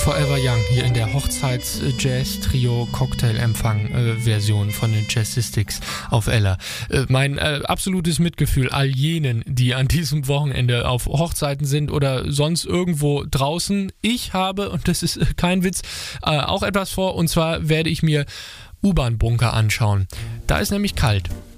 Forever Young hier in der Hochzeits-Jazz-Trio-Cocktail-Empfang-Version von den Jazzistics auf Ella. Mein absolutes Mitgefühl all jenen, die an diesem Wochenende auf Hochzeiten sind oder sonst irgendwo draußen. Ich habe, und das ist kein Witz, auch etwas vor, und zwar werde ich mir U-Bahn-Bunker anschauen. Da ist nämlich kalt.